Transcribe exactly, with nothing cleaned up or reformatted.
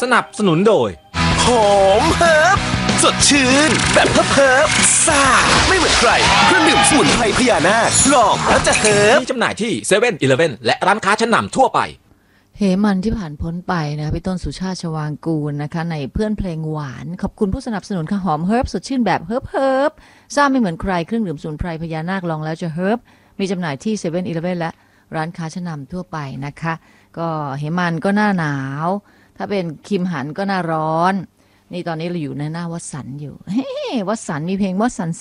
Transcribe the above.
สนับสนุนโดยหอมเฮิร์บสดชื่นแบบเฮิร์บเฮิร์บซ่าไม่เหมือนใครเครื่องดื่มสมุนไพรพญานาคลองแล้วจะเฮิร์บมีจำหน่ายที่เซเว่นอีเลฟเว่นและร้านค้าชั้นนำทั่วไปเหมันที่ผ่านพ้นไปนะคะพี่ต้นสุชาติชวางกูลนะคะในเพื่อนเพลงหวานขอบคุณผู้สนับสนุนค่ะหอมเฮิร์บสดชื่นแบบเฮิร์บเฮิร์บซ่าไม่เหมือนใครเครื่องดื่มสมุนไพรพญานาคลองแล้วจะเฮิร์บมีจำหน่ายที่เซเว่นอีเลฟเว่นและร้านค้าชั้นนำทั่วไปนะคะก็เหมันก็หน้าหนาวถ้าเป็นคิมหันก็หน้าร้อนนี่ตอนนี้เราอยู่ในหน้าวัดสันอยู่เฮ้วัดสันมีเพลงวัดสัน